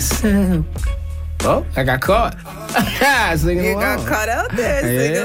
myself. Oh, I got caught. Singing You along. got caught out there singing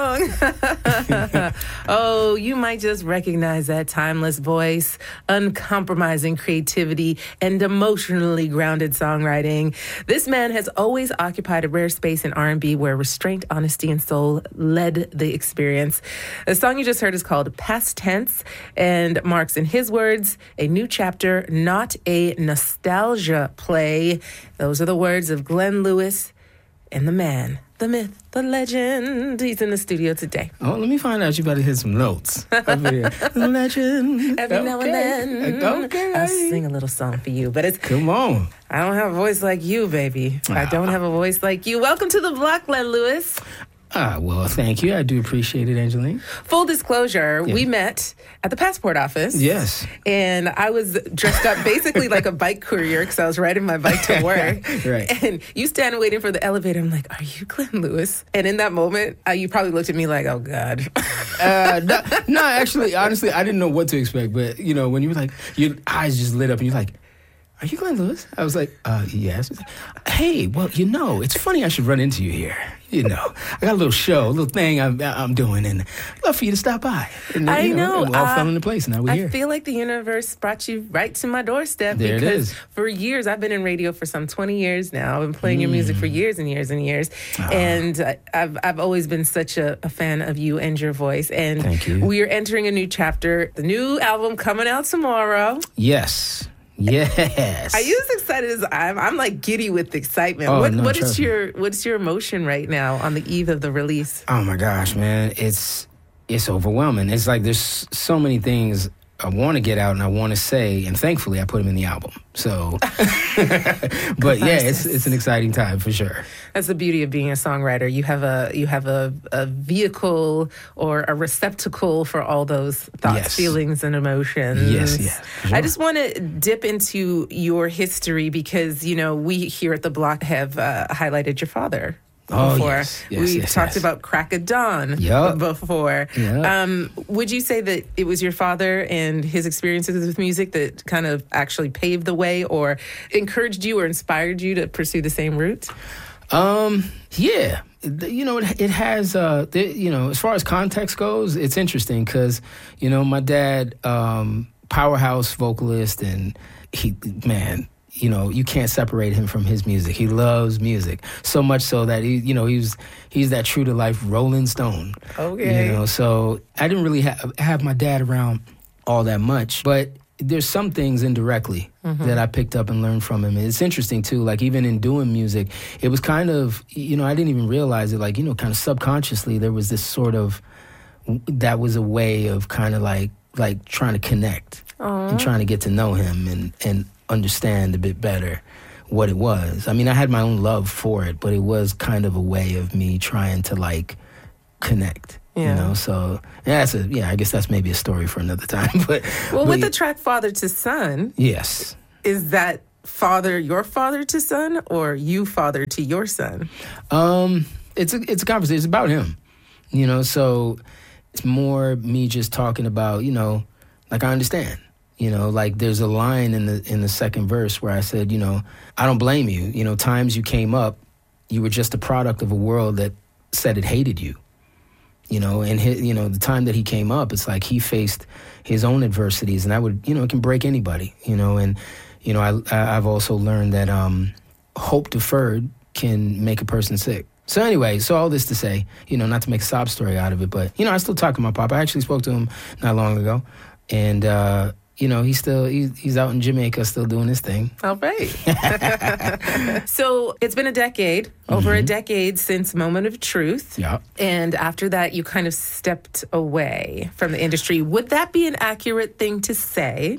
along. Oh, you might just recognize that timeless voice, uncompromising creativity, and emotionally grounded songwriting. This man has always occupied a rare space in R&B where restraint, honesty, and soul led the experience. The song you just heard is called Past Tense and marks, in his words, a new chapter, not a nostalgia play. Those are the words of Glenn Lewis and the man, the myth, the legend. He's in the studio today. Oh, let me find out. You better hit some notes. The legend. Every now and then, Okay. I'll sing a little song for you. But Come on. I don't have a voice like you, baby. I don't have a voice like you. Welcome to the block, Glenn Lewis. Well, thank you. I do appreciate it, Angeline. Full disclosure, we met at the passport office. Yes. And I was dressed up basically like a bike courier because I was riding my bike to work. Right. And you stand waiting for the elevator. I'm like, are you Glenn Lewis? And in that moment, you probably looked at me like, oh, God. No, actually, honestly, I didn't know what to expect. But, you know, when you were like, your eyes just lit up and you're like, are you Glenn Lewis? I was like, yes. Hey, well, you know, it's funny I should run into you here. You know, I got a little show, a little thing I'm doing, and I'd love for you to stop by. And, I know. It all fell into place, and now we're here. I feel like the universe brought you right to my doorstep. There it because is. for years, I've been in radio for some 20 years now. I've been playing your music for years and years and years. And I've always been such a fan of you and your voice. And Thank you. We are entering a new chapter. The new album coming out tomorrow. Yes. Are you as excited as I'm like giddy with excitement. Oh, What's your emotion right now on the eve of the release? Oh my gosh, man. It's overwhelming. It's like there's so many things I want to get out and I want to say, and thankfully I put them in the album. So, but yeah, it's an exciting time for sure. That's the beauty of being a songwriter. You have a vehicle or a receptacle for all those thoughts, Yes. feelings, and emotions. Yes. For sure. I just want to dip into your history because, you know, we here at The Block have highlighted your father. Oh, Before. yes. We talked Yes. about Crack of Dawn Yup. before. Yup. Would you say that it was your father and his experiences with music that kind of actually paved the way or encouraged you or inspired you to pursue the same route? Yeah. You know, it has, you know, as far as context goes, it's interesting because, you know, my dad, powerhouse vocalist, and man, you know, you can't separate him from his music. He loves music so much so that he's that true to life Rolling Stone. Okay. You know, so I didn't really have my dad around all that much, but there's some things indirectly that I picked up and learned from him. And it's interesting too, like even in doing music, it was kind of, you know, I didn't even realize it, like, you know, kind of subconsciously there was this sort of, that was a way of kind of like trying to connect and trying to get to know him and understand a bit better what it was. I mean, I had my own love for it, but it was kind of a way of me trying to like connect. Yeah. You know, so I guess that's maybe a story for another time. But With the track Father to Son, yes, is that father your father to son or you father to your son? it's a conversation. It's about him, you know. So it's more me just talking about, you know, like I understand. You know, like there's a line in the second verse where I said, you know, I don't blame you. You know, times you came up, you were just a product of a world that said it hated you. You know, and the time that he came up, it's like he faced his own adversities, and that would, you know, it can break anybody. You know, and you know, I've also learned that hope deferred can make a person sick. So anyway, so all this to say, you know, not to make a sob story out of it, but you know, I still talk to my papa. I actually spoke to him not long ago, and you know, he's out in Jamaica still doing his thing. All right. So it's been a decade, over a decade since Moment of Truth. Yeah. And after that, you kind of stepped away from the industry. Would that be an accurate thing to say?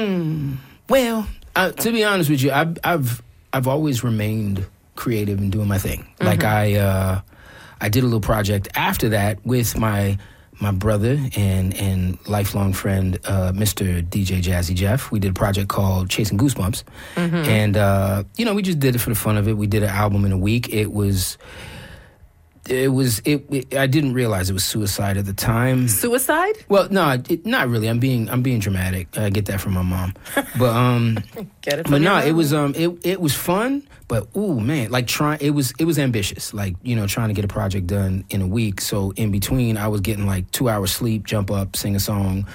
Well, to be honest with you, I've always remained creative and doing my thing. Like I did a little project after that with my brother and lifelong friend, Mr. DJ Jazzy Jeff. We did a project called Chasing Goosebumps. And, you know, we just did it for the fun of it. We did an album in a week. It was I didn't realize it was suicide at the time. Suicide? Well, no, not really. I'm being dramatic. I get that from my mom, but Get it? but no, it was fun. But ooh, man, like it was ambitious. Like, you know, trying to get a project done in a week. So in between, I was getting like 2 hours sleep, jump up, sing a song.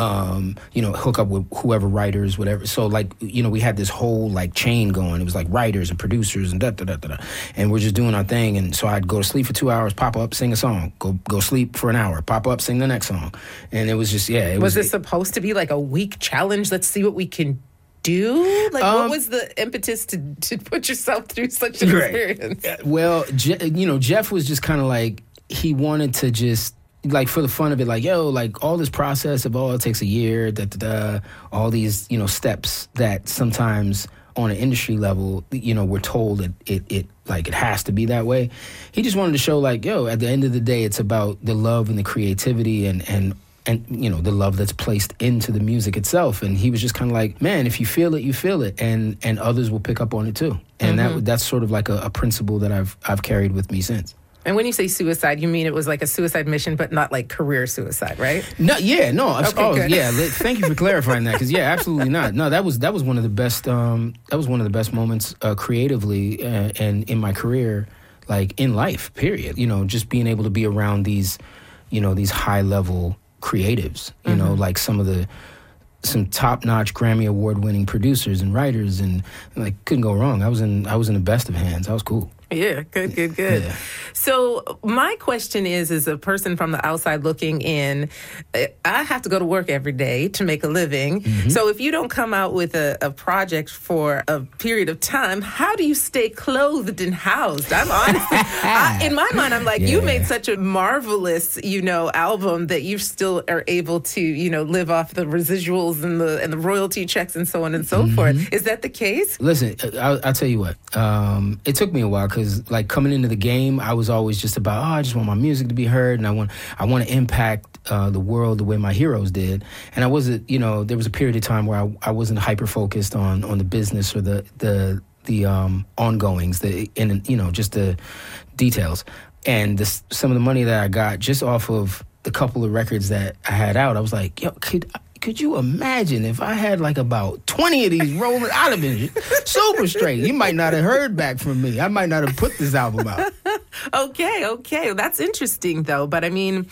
You know, hook up with whoever, writers, whatever. So, like, you know, we had this whole, like, chain going. It was, like, writers and producers and da-da-da-da-da. And we're just doing our thing. And so I'd go to sleep for 2 hours, pop up, sing a song. Go sleep for an hour, pop up, sing the next song. And it was just, yeah. Was it supposed to be, like, a week challenge? Let's see what we can do? Like, what was the impetus to put yourself through such an experience? Well, you know, Jeff was just kind of like, he wanted to just, like, for the fun of it, like, yo, like, all this process of, it takes a year, all these, you know, steps that sometimes on an industry level, you know, we're told that it has to be that way. He just wanted to show, like, yo, at the end of the day, it's about the love and the creativity and you know, the love that's placed into the music itself. And he was just kind of like, man, if you feel it, you feel it, and others will pick up on it too. And that's sort of like a principle that I've carried with me since. And when you say suicide, you mean it was like a suicide mission, but not like career suicide, right? No, yeah, no. Okay, good. Yeah. Thank you for clarifying that, because absolutely not. No, that was one of the best. That was one of the best moments creatively and in my career, like in life. Period. You know, just being able to be around these, you know, these high level creatives. You know, like some top-notch Grammy Award-winning producers and writers, and like couldn't go wrong. I was in the best of hands. I was cool. Yeah, good. Yeah. So my question is, as a person from the outside looking in, I have to go to work every day to make a living. So if you don't come out with a project for a period of time, how do you stay clothed and housed? I'm honestly, in my mind, I'm like, you made such a marvelous, you know, album that you still are able to, you know, live off the residuals and the royalty checks and so on and so forth. Is that the case? Listen, I'll tell you what. It took me a while, because like coming into the game, I was always just about, I just want my music to be heard, and I want to impact the world the way my heroes did. And I wasn't, you know, there was a period of time where I wasn't hyper focused on the business or the ongoings, and you know, just the details. And some of the money that I got just off of the couple of records that I had out, I was like, yo, could you imagine if I had like about 20 of these rolling? I'd have been super straight. You might not have heard back from me. I might not have put this album out. Okay. That's interesting, though. But I mean,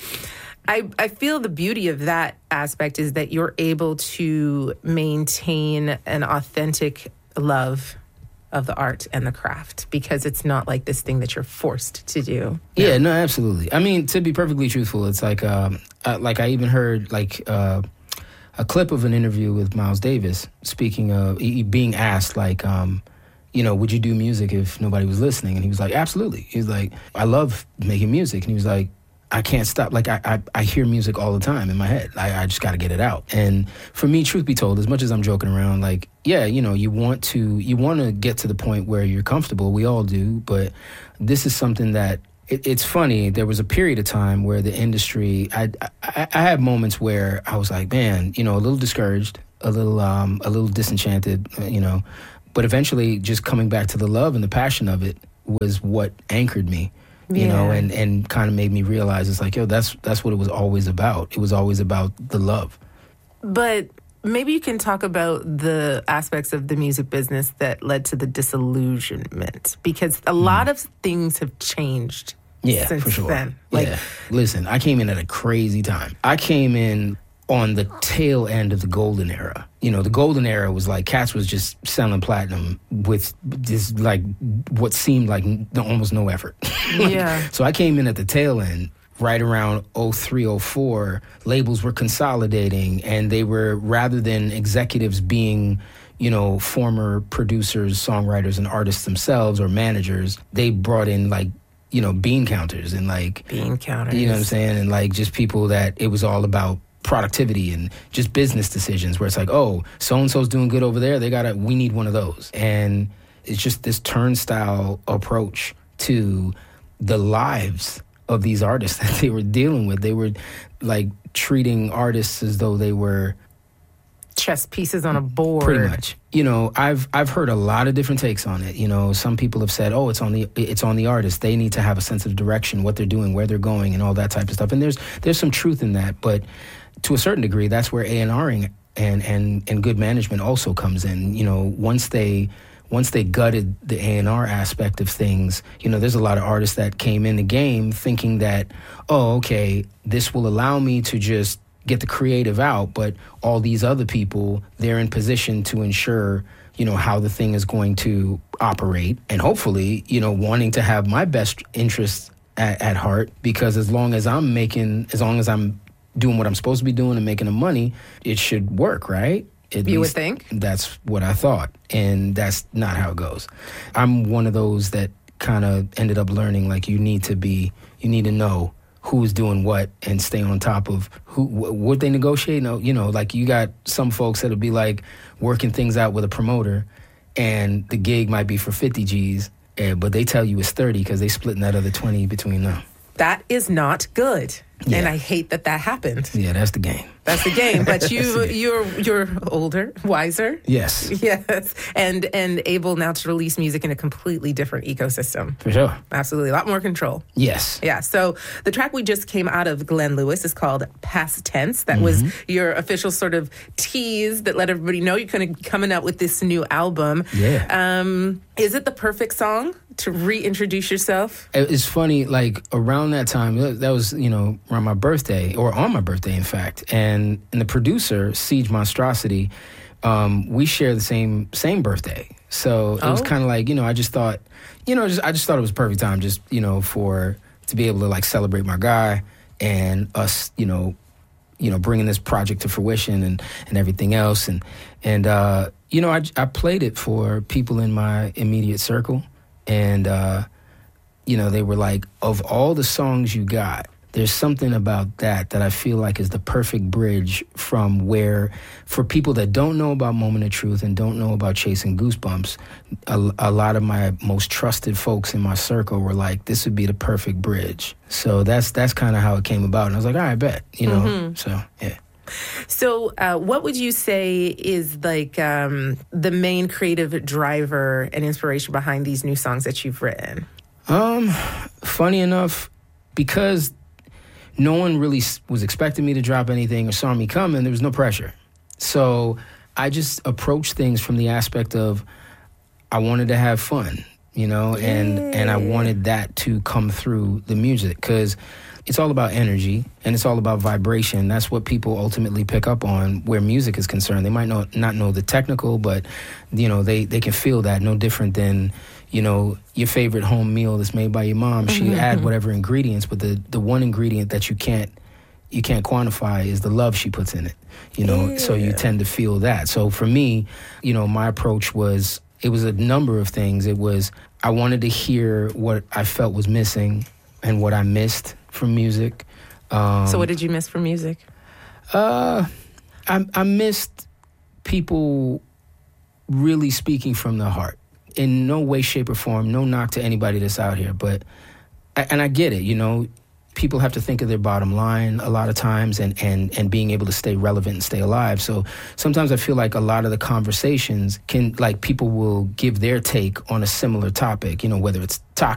I feel the beauty of that aspect is that you're able to maintain an authentic love of the art and the craft, because it's not like this thing that you're forced to do. Yeah, no, absolutely. I mean, to be perfectly truthful, it's like I even heard like a clip of an interview with Miles Davis, speaking of being asked, like, you know, would you do music if nobody was listening? And he was like, absolutely. He was like, I love making music. And he was like, I can't stop. Like, I hear music all the time in my head. I just got to get it out. And for me, truth be told, as much as I'm joking around, like, yeah, you know, you want to get to the point where you're comfortable. We all do. But this is something that, it's funny. There was a period of time where the industry, I had moments where I was like, man, you know, a little discouraged, a little disenchanted, you know, but eventually just coming back to the love and the passion of it was what anchored me, you know, and kind of made me realize it's like, yo, that's what it was always about. It was always about the love. But maybe you can talk about the aspects of the music business that led to the disillusionment, because a lot of things have changed. Yeah, since for sure. Then. Like, listen, I came in at a crazy time. I came in on the tail end of the golden era. You know, the golden era was like, cats was just selling platinum with this, like, what seemed like almost no effort. So I came in at the tail end. Right around 03, 04, labels were consolidating, and they were, rather than executives being, you know, former producers, songwriters, and artists themselves or managers, they brought in, like, you know, bean counters and like bean counters. You know what I'm saying? And like just people that it was all about productivity and just business decisions where it's like, oh, so-and-so's doing good over there. We need one of those. And it's just this turnstile approach to the lives of these artists that they were dealing with. They were like treating artists as though they were chess pieces on a board. Pretty much. You know, I've heard a lot of different takes on it. You know, some people have said, "Oh, it's on the artist. They need to have a sense of direction, what they're doing, where they're going, and all that type of stuff." And there's some truth in that, but to a certain degree, that's where A&Ring and good management also comes in. You know, once they gutted the A&R aspect of things, you know, there's a lot of artists that came in the game thinking that, oh, okay, this will allow me to just get the creative out, but all these other people, they're in position to ensure, you know, how the thing is going to operate, and hopefully, you know, wanting to have my best interests at heart, because as long as I'm doing what I'm supposed to be doing and making the money, it should work, right? You would think. That's what I thought, and that's not how it goes. I'm one of those that kind of ended up learning, like, you need to know who's doing what and stay on top of what they negotiate. No, you know, like, you got some folks that'll be like working things out with a promoter, and the gig might be for 50 G's, but they tell you it's 30 because they splitting that other 20 between them. That is not good. Yeah. And I hate that happened. Yeah, that's the game. That's the game. But you're older, wiser. Yes. Yes. And able now to release music in a completely different ecosystem. For sure. Absolutely. A lot more control. Yes. Yeah. So the track we just came out of Glenn Lewis is called Past Tense. That was your official sort of tease that let everybody know you're going to be coming out with this new album. Yeah. Is it the perfect song to reintroduce yourself? It's funny, like, around that time, that was, you know, around my birthday, or on my birthday, in fact. And the producer, Siege Monstrosity, we share the same birthday. So it was kind of like, you know, I just thought it was a perfect time, just, you know, to be able to, like, celebrate my guy and us, you know, bringing this project to fruition and everything else. And you know, I played it for people in my immediate circle. And, you know, they were like, of all the songs you got, there's something about that I feel like is the perfect bridge from where, for people that don't know about Moment of Truth and don't know about Chasing Goosebumps, a lot of my most trusted folks in my circle were like, this would be the perfect bridge. So that's kind of how it came about. And I was like, all right, bet, you know, so, yeah. So what would you say is, like, the main creative driver and inspiration behind these new songs that you've written? Funny enough, because no one really was expecting me to drop anything or saw me coming, there was no pressure. So I just approached things from the aspect of, I wanted to have fun, you know, and I wanted that to come through the music, because it's all about energy and it's all about vibration. That's what people ultimately pick up on where music is concerned. They might not know the technical, but, you know, they can feel that. No different than, you know, your favorite home meal that's made by your mom. She add whatever ingredients, but the one ingredient that you can't quantify is the love she puts in it, you know. So you tend to feel that. So for me, you know, my approach was, it was a number of things. It was, I wanted to hear what I felt was missing and what I missed from music. So what did you miss from music? I missed people really speaking from the heart. In no way, shape, or form, no knock to anybody that's out here, but, and I get it, you know, people have to think of their bottom line a lot of times and being able to stay relevant and stay alive. So sometimes I feel like a lot of the conversations can, like, people will give their take on a similar topic, you know, whether it's